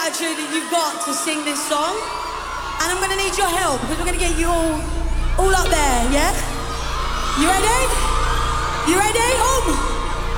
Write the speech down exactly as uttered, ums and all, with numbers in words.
attitude that you've got to sing this song. And I'm gonna need your help because we're gonna get you all, all up there, yeah? You ready? You ready? Um.